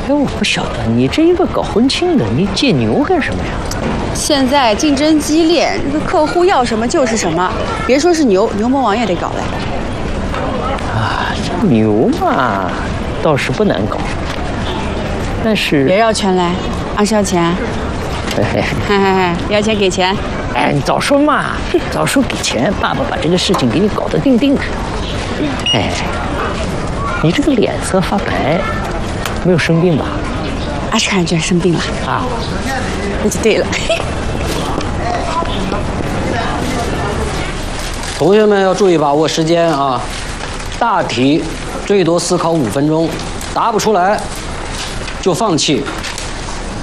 哎，我不晓得，你这一个搞婚庆的，你借牛干什么呀？ 现在竞争激烈，这个客户要什么就是什么，别说是牛，牛魔王也得搞来。 啊，这牛嘛，倒是不难搞，但是别绕圈来，二是要钱。要钱给钱。 哎，你早说嘛，早说给钱，爸爸把这个事情给你搞得定定的。哎，你这个脸色发白，没有生病吧？ 阿是看人居然生病了啊， 那就对了。 同学们要注意把握时间啊，大题最多思考5分钟，答不出来就放弃。